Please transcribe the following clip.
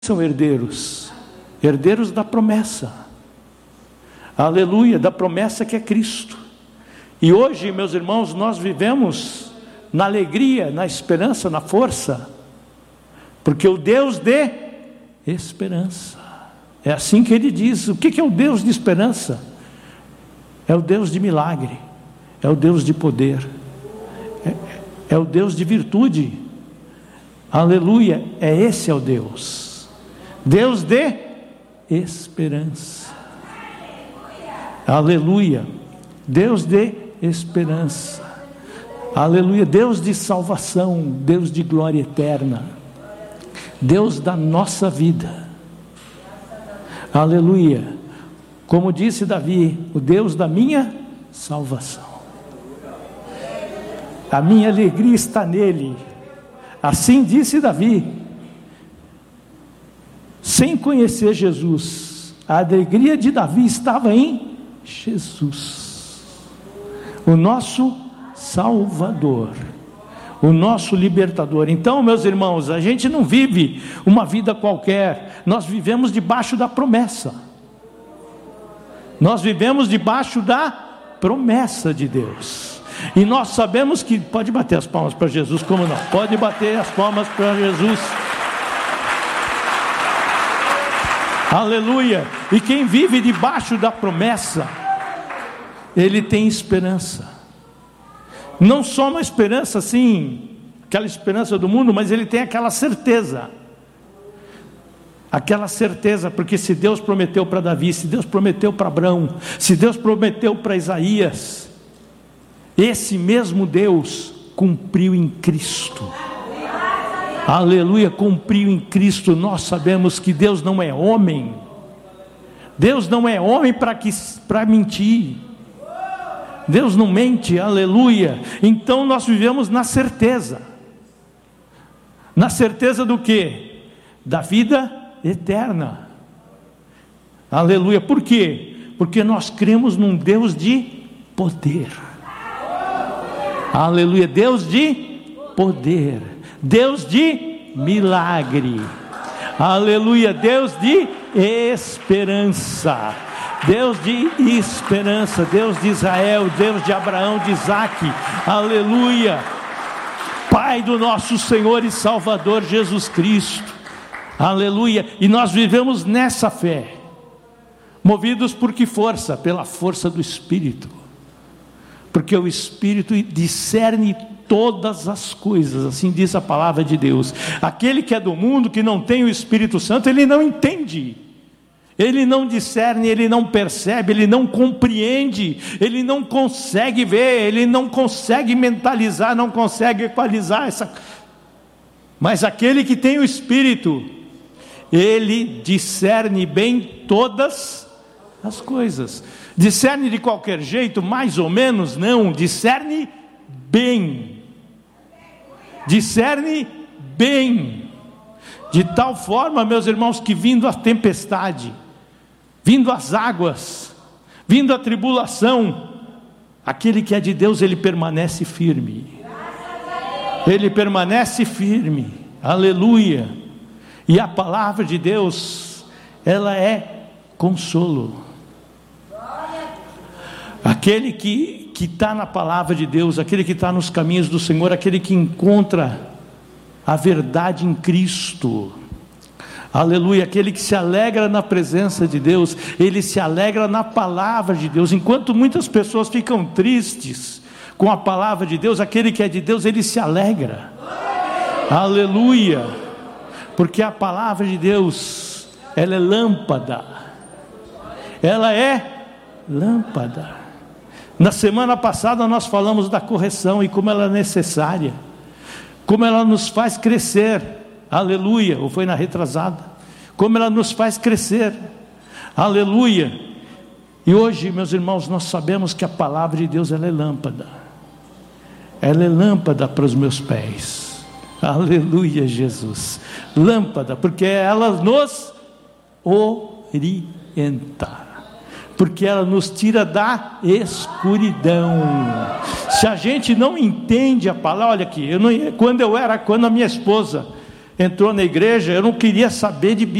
são herdeiros, herdeiros da promessa, aleluia, da promessa que é Cristo. E hoje, meus irmãos, nós vivemos na alegria, na esperança, na força, porque o Deus de esperança, é assim que ele diz. O que é o Deus de esperança? É o Deus de milagre, é o Deus de poder, é o Deus de virtude, aleluia, esse é o Deus, Deus de esperança, aleluia, Deus de esperança, aleluia, Deus de salvação, Deus de glória eterna, Deus da nossa vida, aleluia, como disse Davi, o Deus da minha salvação, a minha alegria está nele, assim disse Davi. Sem conhecer Jesus, a alegria de Davi estava em Jesus, o nosso Salvador, o nosso libertador. Então, meus irmãos, a gente não vive uma vida qualquer, nós vivemos debaixo da promessa, nós vivemos debaixo da promessa de Deus, e nós sabemos que, pode bater as palmas para Jesus, como não? Pode bater as palmas para Jesus, aleluia. E quem vive debaixo da promessa, ele tem esperança, não só uma esperança assim, aquela esperança do mundo, mas ele tem aquela certeza, porque se Deus prometeu para Davi, se Deus prometeu para Abraão, se Deus prometeu para Isaías, esse mesmo Deus cumpriu em Cristo, aleluia, cumpriu em Cristo. Nós sabemos que Deus não é homem, Deus não é homem para mentir, Deus não mente, aleluia. Então nós vivemos na certeza do que? Da vida eterna, aleluia. Por quê? Porque nós cremos num Deus de poder, aleluia, Deus de poder, Deus de milagre, aleluia, Deus de esperança, Deus de esperança, Deus de Israel, Deus de Abraão, de Isaac, aleluia, Pai do nosso Senhor e Salvador Jesus Cristo, aleluia. E nós vivemos nessa fé, movidos por que força? Pela força do Espírito, porque o Espírito discerne todas as coisas, assim diz a palavra de Deus. Aquele que é do mundo, que não tem o Espírito Santo, ele não entende, ele não discerne, ele não percebe, ele não compreende, ele não consegue ver, ele não consegue mentalizar, não consegue equalizar mas aquele que tem o Espírito, ele discerne bem todas as coisas. Discerne de qualquer jeito, mais ou menos? Não, discerne bem, discerne bem, de tal forma, meus irmãos, que vindo a tempestade, vindo as águas, vindo a tribulação, aquele que é de Deus, ele permanece firme, ele permanece firme, aleluia. E a palavra de Deus, ela é consolo. Aquele que está na palavra de Deus, aquele que está nos caminhos do Senhor, aquele que encontra a verdade em Cristo, aleluia, aquele que se alegra na presença de Deus, ele se alegra na palavra de Deus. Enquanto muitas pessoas ficam tristes com a palavra de Deus, aquele que é de Deus, ele se alegra, aleluia, porque a palavra de Deus, ela é lâmpada, ela é lâmpada. Na semana passada nós falamos da correção e como ela é necessária, como ela nos faz crescer, aleluia, ou foi na retrasada, como ela nos faz crescer, aleluia. E hoje, meus irmãos, nós sabemos que a palavra de Deus, ela é lâmpada para os meus pés, aleluia, Jesus, lâmpada, porque ela nos orienta, porque ela nos tira da escuridão. Se a gente não entende a palavra, olha aqui, quando a minha esposa, entrou na igreja, eu não queria saber de